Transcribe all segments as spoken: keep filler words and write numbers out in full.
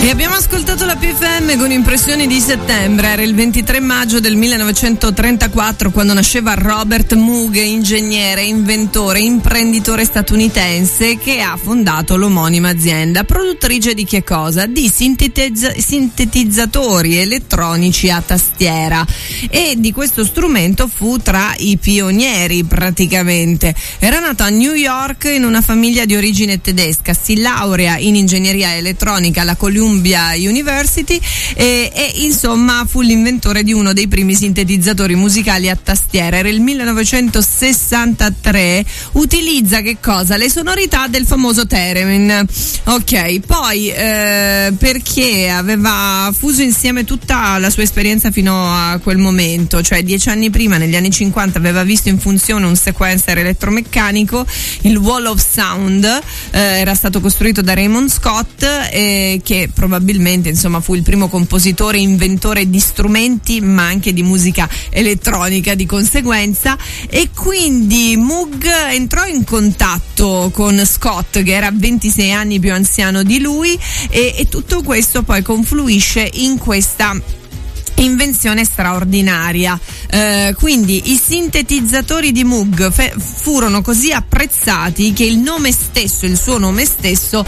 E abbiamo ascoltato la P F M con Impressioni di settembre. Era il ventitré maggio del millenovecentotrentaquattro quando nasceva Robert Moog, ingegnere, inventore, imprenditore statunitense che ha fondato l'omonima azienda, produttrice di che cosa? Di sintetizza- sintetizzatori elettronici a tastiera, e di questo strumento fu tra i pionieri praticamente. Era nato a New York in una famiglia di origine tedesca, si laurea in ingegneria elettronica alla Columbia University e, e insomma fu l'inventore di uno dei primi sintetizzatori musicali a tastiera. Era il millenovecentosessantatré. Utilizza che cosa? Le sonorità del famoso Theremin. Ok, poi eh, perché aveva fuso insieme tutta la sua esperienza fino a quel momento, cioè dieci anni prima, negli anni cinquanta, aveva visto in funzione un sequencer elettromeccanico, il Wall of Sound, eh, era stato costruito da Raymond Scott, eh, che probabilmente insomma fu il primo compositore inventore di strumenti ma anche di musica elettronica di conseguenza. E quindi Moog entrò in contatto con Scott, che era ventisei anni più anziano di lui, e, e tutto questo poi confluisce in questa invenzione straordinaria. Eh, quindi i sintetizzatori di Moog fe- furono così apprezzati che il nome stesso, il suo nome stesso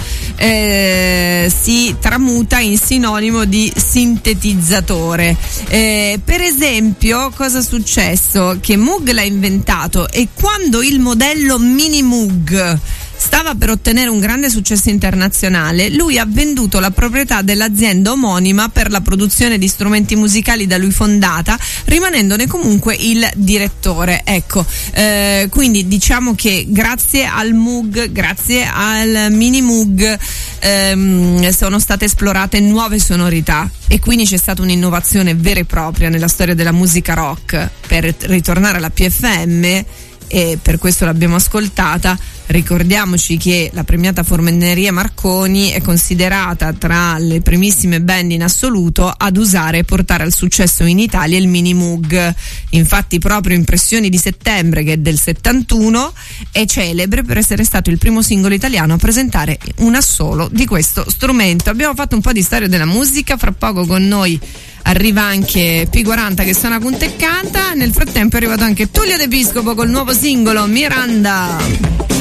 eh, si tramuta in sinonimo di sintetizzatore. Eh, per esempio, cosa è successo? Che Moog l'ha inventato, e quando il modello Mini Moog stava per ottenere un grande successo internazionale, lui ha venduto la proprietà dell'azienda omonima per la produzione di strumenti musicali da lui fondata, rimanendone comunque il direttore. Ecco, eh, quindi diciamo che grazie al Moog, grazie al Mini Moog, ehm, sono state esplorate nuove sonorità, e quindi c'è stata un'innovazione vera e propria nella storia della musica rock. Per ritornare alla P F M, e per questo l'abbiamo ascoltata, ricordiamoci che la premiata Forneria Marconi è considerata tra le primissime band in assoluto ad usare e portare al successo in Italia il Mini Moog. Infatti proprio Impressioni di settembre, che è del settantuno, è celebre per essere stato il primo singolo italiano a presentare un assolo di questo strumento. Abbiamo fatto un po' di storia della musica, fra poco con noi arriva anche P quaranta che suona punta e canta. Nel frattempo è arrivato anche Tullio De Piscopo col nuovo singolo Miranda.